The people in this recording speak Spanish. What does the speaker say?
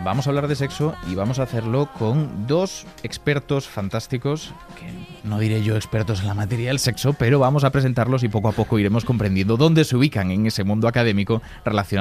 vamos a hablar de sexo y vamos a hacerlo con dos expertos fantásticos, que no diré yo expertos en la materia del sexo, pero vamos a presentarlos y poco a poco iremos comprendiendo dónde se ubican en ese mundo académico relacionado